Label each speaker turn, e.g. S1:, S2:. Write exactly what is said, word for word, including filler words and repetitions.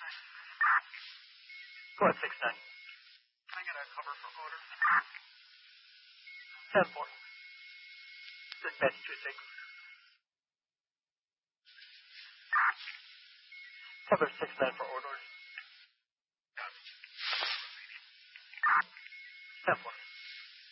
S1: Go ahead, six nine.
S2: Can I get a cover for order?
S1: ten four. Dispatch two six. Cover six nine for order.